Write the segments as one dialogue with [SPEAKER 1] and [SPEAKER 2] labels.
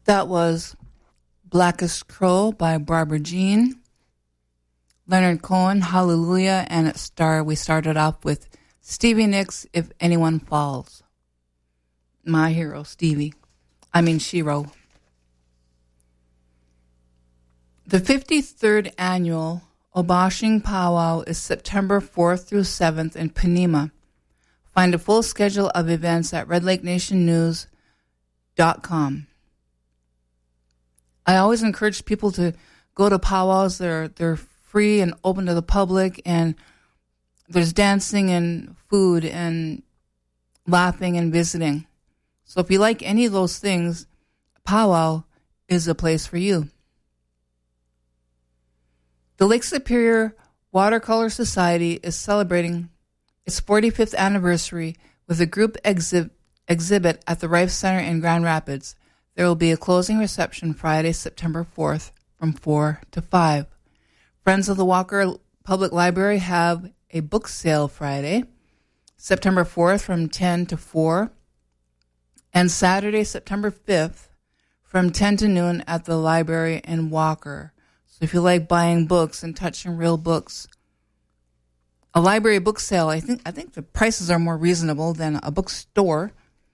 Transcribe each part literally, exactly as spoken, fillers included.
[SPEAKER 1] That was Blackest Crow by Barbara Jean. Leonard Cohen, Hallelujah, and at Star we started off with Stevie Nicks, If Anyone Falls. My hero, Stevie. I mean, Shiro. The fifty-third annual Obashing Powwow is September fourth through seventh in Panema. Find a full schedule of events at red lake nation news dot com. I always encourage people to go to powwows. They're they're free and open to the public, and there's dancing and food and laughing and visiting. So if you like any of those things, powwow is a place for you. The Lake Superior Watercolor Society is celebrating its forty-fifth anniversary with a group exhi- exhibit at the Rife Center in Grand Rapids. There will be a closing reception Friday, September fourth from four to five. Friends of the Walker Public Library have a book sale Friday, September fourth from ten to four, and Saturday, September fifth from ten to noon at the library in Walker. So if you like buying books and touching real books, a library book sale, I think I think the prices are more reasonable than a bookstore.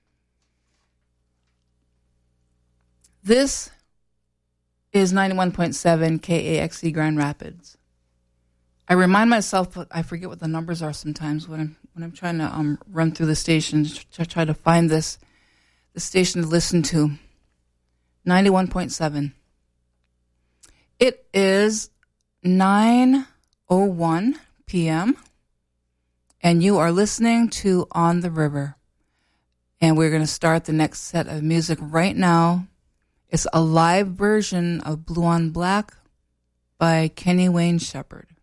[SPEAKER 1] This is ninety-one point seven K A X E Grand Rapids. I remind myself, I forget what the numbers are sometimes when I'm when I'm trying to um, run through the stations to try to find this the station to listen to. ninety-one point seven. It is nine oh one p.m. and you are listening to On the River. And we're going to start the next set of music right now. It's a live version of Blue on Black by Kenny Wayne Shepherd.